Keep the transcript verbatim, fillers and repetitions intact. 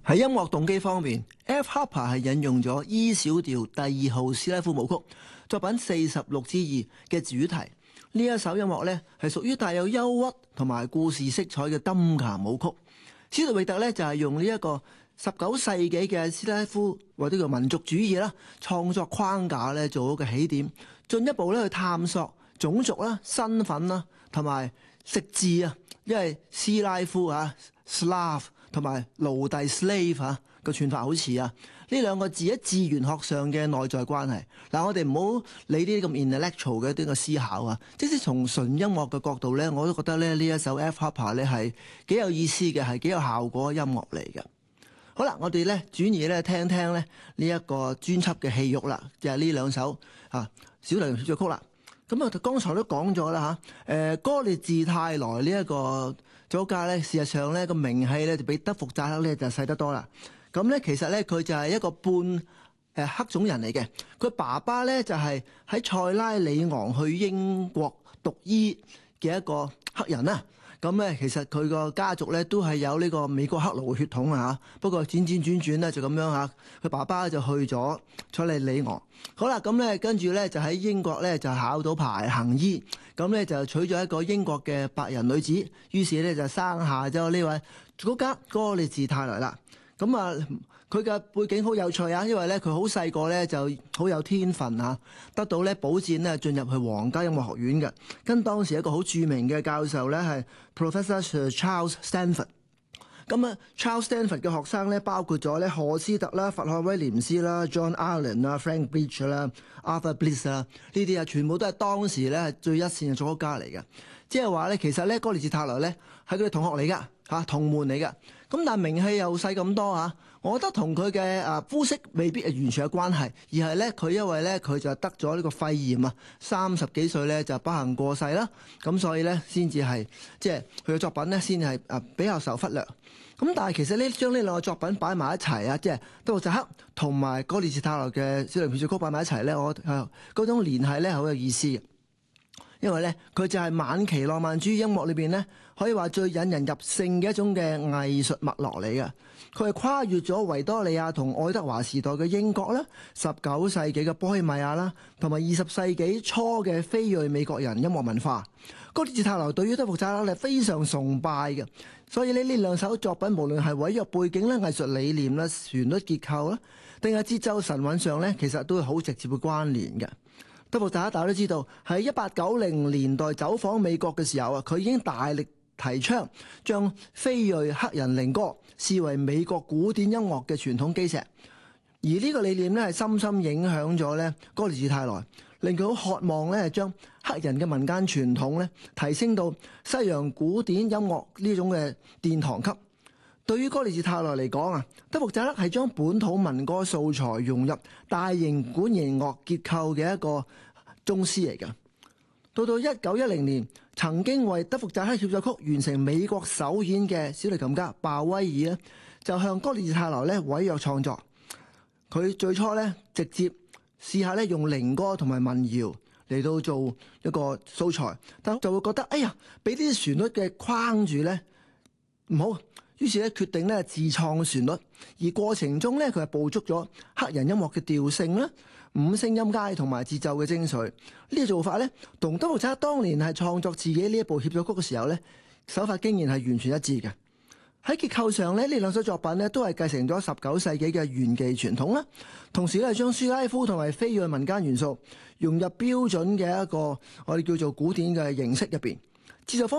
喺音樂動機方面 ，F. Harper 係引用咗 E 小調第二號斯拉夫舞曲作品四十六之二嘅主題。呢一首音樂呢係屬於帶有憂鬱同埋故事色彩嘅登卡舞曲。史杜維特呢就係用呢一個十九世紀嘅斯拉夫或者叫民族主義啦創作框架咧做一個起點，進一步咧去探索種族啦、身份啦同埋食字啊，因為斯拉夫啊 Slav 同埋奴隸 slave 啊個串法好似啊，呢兩個字喺字源學上嘅內在關係。嗱，我哋唔好理啲咁 intellectual 嘅一啲嘅思考啊，即使從純音樂嘅角度咧，我都覺得咧呢一首 F. Harper 咧係幾有意思嘅，係幾有效果嘅音樂嚟嘅。好啦，我哋咧轉移咧聽聽咧呢一個專輯嘅戲肉啦，就係呢兩首啊小提琴協奏曲啦。咁啊，剛才都講咗啦嚇，誒哥列治泰萊呢一個作曲家咧，事實上咧個名氣咧就比德福扎克咧就細得多啦。咁咧其實咧佢就係一個半誒黑種人嚟嘅，佢爸爸咧就係喺塞拉里昂去英國讀醫嘅一個黑人啦。咁咧，其實佢個家族咧都係有呢個美國黑奴血統啊嚇。不過轉轉轉轉咧就咁樣嚇，佢爸爸就去咗塞拉里昂。好啦，咁咧跟住咧就喺英國咧就考到牌行醫，咁咧就娶咗一個英國嘅白人女子，於是咧就生下咗呢位作曲家哥列治泰萊啦。咁啊，佢嘅背景好有趣啊，因為咧佢好細個咧就好有天分啊，得到咧保薦咧進入去皇家音樂學院嘅，跟當時一個好著名嘅教授咧係 Professor Sir Charles Stanford。咁啊 ，Charles Stanford 嘅學生咧包括咗咧何斯特啦、佛漢威廉斯啦、John Allen 啦、Frank Beach 啦、Arthur Bliss 啦，呢啲啊全部都係當時咧最一線嘅作曲家嚟嘅。即係話咧，其實咧哥列治泰萊咧係佢哋同學嚟噶嚇，同門嚟噶。咁但係名氣又細咁多嚇，我覺得同佢嘅啊膚色未必係完全有關係，而係咧佢因為咧佢就得咗呢個肺炎啊，三十幾歲咧就不幸過世啦，咁所以咧先至係即係佢嘅作品咧先係啊比較受忽略。咁但係其實呢將呢兩個作品擺埋一齊啊，即係德福扎克同埋哥列治泰萊嘅小提琴協奏曲擺埋一齊咧，我誒嗰種聯繫咧好有意思嘅。因為咧，佢就係晚期浪漫主義音樂裏邊咧，可以話最引人入勝嘅一種嘅藝術脈絡嚟嘅。佢係跨越咗維多利亞同愛德華時代嘅英國啦，十九世紀嘅波希米亞啦，同埋二十世紀初嘅非裔美國人音樂文化。哥列治泰萊對於德福扎克係非常崇拜嘅，所以呢呢兩首作品無論係委約背景啦、藝術理念啦、旋律結構啦，定係節奏神韻上咧，其實都係好直接嘅關聯嘅。德福扎克大家都知道，喺一八九零年代走訪美國嘅時候啊，佢已經大力提倡將非裔黑人靈歌視為美國古典音樂嘅傳統基石，而呢個理念咧係深深影響咗咧哥列治泰萊，令佢好渴望咧將黑人嘅民間傳統咧提升到西洋古典音樂呢種嘅殿堂級。對於哥列治泰萊嚟講啊，德福扎克係將本土民歌素材融入大型管弦樂結構嘅一個宗師嚟嘅。到到一九一零年，曾經為德福扎克協奏曲完成美國首演嘅小提琴家鮑威爾咧，就向哥列治泰萊咧委約創作。佢最初咧直接試下咧用靈歌同埋民謠嚟到做一個素材，但就會覺得哎呀，俾啲旋律嘅框住咧唔好。於是咧決定咧自創旋律，而過程中咧佢係捕捉咗黑人音樂嘅調性啦、五聲音階同埋節奏嘅精髓。呢、這個做法咧同德福扎克當年係創作自己呢一部協奏曲嘅時候咧手法經驗係完全一致嘅。喺結構上咧，呢兩首作品咧都係繼承咗十九世紀嘅弦技傳統啦，同時咧將斯拉夫同埋非裔民間元素融入標準嘅一個我哋叫做古典嘅形式入邊。節奏方